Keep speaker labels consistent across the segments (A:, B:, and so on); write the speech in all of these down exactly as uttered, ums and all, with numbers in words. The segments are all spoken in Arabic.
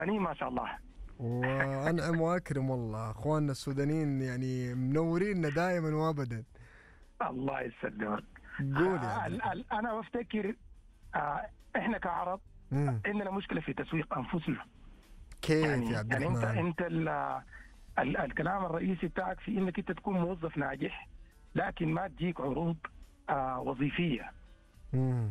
A: ما شاء الله.
B: وأنعم وأكرم والله، أخواننا السودانيين يعني منوريننا دائما وأبدا.
A: الله يسلمك.
B: قول يا
A: آه،
B: عبد
A: ال-
B: الرحمن.
A: ال- انا بفتكر آه، احنا كعرب
B: مم.
A: عندنا مشكله في تسويق انفسنا.
B: كيف يا
A: يعني
B: عبد
A: يعني انت
B: الرحمن؟
A: انت ال ال الكلام الرئيسي بتاعك في انك انت تكون موظف ناجح، لكن ما تجيك عروض آه، وظيفيه.
B: مم.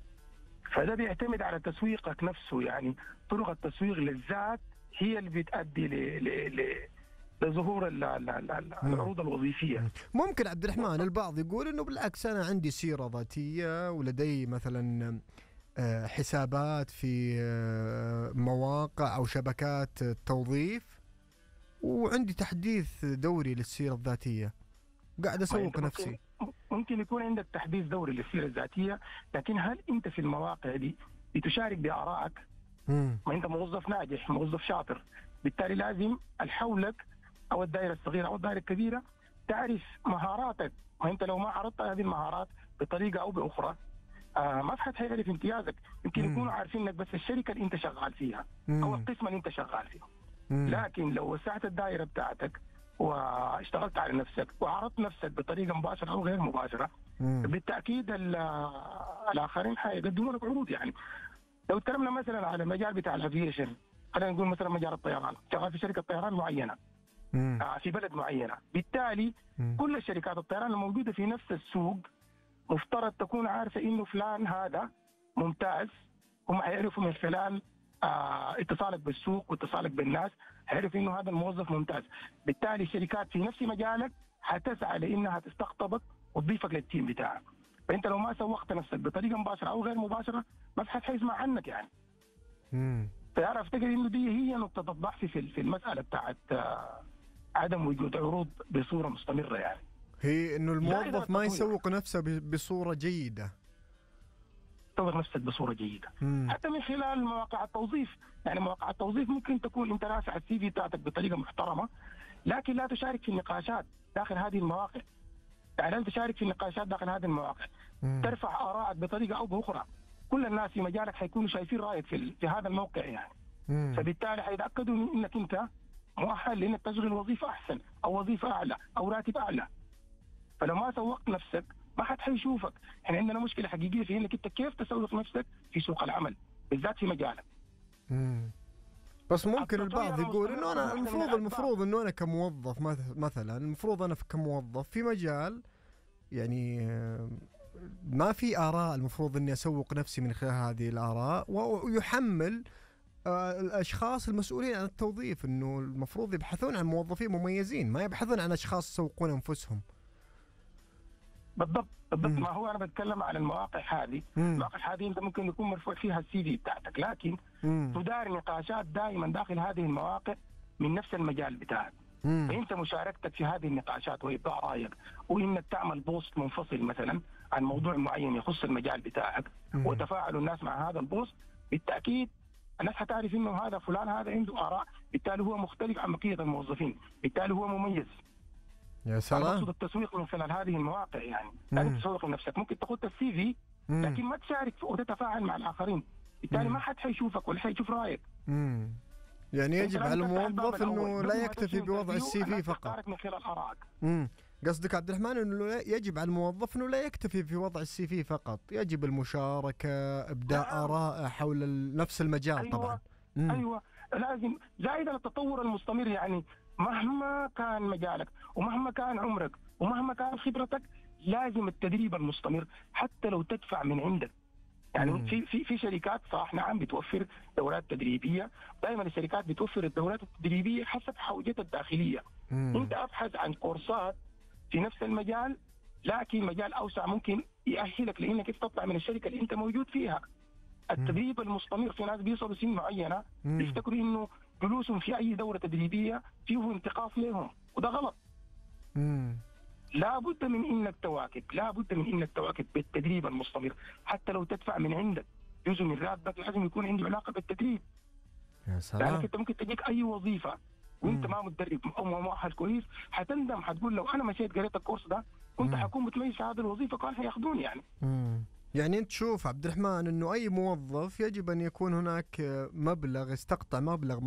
A: فده بيعتمد على تسويقك نفسه، يعني طرق التسويق للذات هي اللي بتؤدي ل ل ل لظهور ال- ال- ال- ال-
B: مم.
A: العروض الوظيفيه.
B: ممكن عبد الرحمن البعض يقول انه بالعكس انا عندي سيرة ذاتية ولدي مثلا آه، حسابات في آه، مواقع او شبكات توظيف، وعندي تحديث دوري للسيرة الذاتية، قاعد
A: ما
B: اسوق
A: انت ممكن
B: نفسي.
A: ممكن يكون عندك تحديث دوري للسيره الذاتيه، لكن هل انت في المواقع دي بتشارك بارائك؟
B: مم.
A: ما انت موظف ناجح، موظف شاطر، بالتالي لازم الحولك او الدائره الصغيره او الدائره الكبيره تعرف مهاراتك. ما انت لو ما عرضت هذه المهارات بطريقه او باخرى، آه ما في حد حيعرف امتيازك. يمكن
B: مم.
A: يكونوا عارفين انك بس الشركه اللي انت شغال فيها
B: مم.
A: او القسم اللي انت شغال فيه.
B: مم.
A: لكن لو وسعت الدائره بتاعتك واشتغلت على نفسك وعرضت نفسك بطريقه مباشره او غير مباشره،
B: مم.
A: بالتاكيد ال- الاخرين حيقدموا لك عروض. يعني لو تكلمنا مثلا على المجال بتاع الافيشن، خلينا نقول مثلا مجال الطيران، شغال في شركه طيران معينه
B: مم.
A: آه، في بلد معينه، بالتالي
B: مم.
A: كل الشركات الطيران الموجوده في نفس السوق مفترض تكون عارفه انه فلان هذا ممتاز. هم حيعرفوا من خلال آه اتصالك بالسوق واتصالك بالناس، حيعرفوا انه هذا الموظف ممتاز. بالتالي الشركات في نفس مجالك حتسعى لانها تستقطبك وتضيفك للتيم بتاعك. فانت لو ما سوقت نفسك بطريقه مباشره او غير مباشره ما في حد حيسمع عنك يعني.
B: مم.
A: فانا افتكر انه دي هي نقطه الضعف في في المساله بتاعت آه، عدم وجود عروض بصوره مستمره يعني.
B: هي انه
A: زائد
B: الموظف ما
A: التطوير.
B: يسوق نفسه ب- بصورة جيدة.
A: تطور نفسك بصوره جيده
B: مم.
A: حتى من خلال مواقع التوظيف. يعني مواقع التوظيف ممكن تكون انت راسع السي في بتاعتك بطريقه محترمه، لكن لا تشارك في النقاشات داخل هذه المواقع. يعني لا تشارك في النقاشات داخل هذه المواقع،
B: مم.
A: ترفع ارائك بطريقه او باخرى. كل الناس في مجالك حيكونوا شايفين رايك في ال- في هذا الموقع يعني.
B: مم.
A: فبالتالي حيتاكدوا من انك انت مؤهل لانك تشغل وظيفه احسن او وظيفه اعلى او راتب اعلى. فلو ما سوقت نفسك ما حد حيشوفك. احنا عندنا مشكله حقيقيه في انك انت كيف تسوق نفسك في سوق العمل بالذات في مجالك.
B: مم. بس ممكن
A: التطوير
B: البعض يقول انه انا
A: المستمر واحدة من
B: المفروض
A: الأسباب.
B: المفروض انه انا كموظف مث- مثلا المفروض انا كموظف في مجال يعني آه، ما في آراء، المفروض اني اسوق نفسي من خلال هذه الآراء، و- ويحمل آه، الاشخاص المسؤولين عن التوظيف انه المفروض يبحثون عن موظفين مميزين، ما يبحثون عن اشخاص يسوقون انفسهم.
A: بالضبط بالضبط.
B: مم.
A: ما هو انا بتكلم على المواقع هذه.
B: مم.
A: المواقع هذه انت ممكن يكون مرفوع فيها السي في بتاعتك، لكن
B: مم.
A: تدار نقاشات دائما داخل هذه المواقع من نفس المجال بتاعك.
B: مم.
A: فانت مشاركتك في هذه النقاشات وابداء رايك وانك تعمل بوست منفصل مثلا عن موضوع معين يخص المجال بتاعك،
B: مم.
A: وتفاعل الناس مع هذا البوست، بالتاكيد الناس حتعرف انه هذا فلان هذا عنده اراء، بالتالي هو مختلف عن بقيه الموظفين، بالتالي هو مميز.
B: يا
A: انا
B: سلام.
A: اقصد التسويق من خلال هذه المواقع. يعني
B: مم.
A: لازم تسوق لنفسك، ممكن تاخذ السي في
B: مم.
A: لكن ما تشارك وتتفاعل مع الاخرين، بالتالي
B: مم.
A: ما حد حيشوفك ولا حيشوف رايك.
B: مم. يعني يجب على الموظف انه لا يكتفي بوضع السي في فقط.
A: من خلال ارائك.
B: امم قصدك عبد الرحمن انه لا- يجب على الموظف انه لا يكتفي في وضع السي في فقط، يجب المشاركه، ابداء
A: نعم.
B: آراء حول ال- نفس المجال.
A: أيوة.
B: طبعا. مم.
A: ايوه لازم، زائد التطور المستمر. يعني مهما كان مجالك ومهما كان عمرك ومهما كان خبرتك، لازم التدريب المستمر حتى لو تدفع من عندك. يعني
B: مم.
A: في في في شركات صح نعم بتوفر دورات تدريبيه، دائما الشركات بتوفر الدورات التدريبيه حسب حوجتها الداخليه.
B: مم.
A: انت ابحث عن كورسات في نفس المجال، لكن مجال اوسع ممكن يأهلك لانك كيف تطلع من الشركه اللي انت موجود فيها. التدريب المستمر، في ناس بيوصلوا سن معينه
B: مم.
A: بيفتكروا انه جلوسهم في اي دوره تدريبيه فيه انتقاص لهم، وده غلط.
B: مم.
A: لا بد من انك تواكب، لا بد من انك تواكب بالتدريب المستمر، حتى لو تدفع من عندك جزء من راتبك لازم يكون عنده علاقه بالتدريب.
B: يا
A: يعني
B: سلام.
A: انت ممكن تجيك اي وظيفه وانت
B: مم.
A: ما متدرب او ما مؤهل كويس، حتندم، حتقول لو انا مشيت قريت الكورس ده كنت
B: مم.
A: حكون متميز في هذه الوظيفه كان حياخذوني يعني.
B: مم. يعني انت تشوف عبد الرحمن انه اي موظف يجب ان يكون هناك مبلغ، يستقطع مبلغ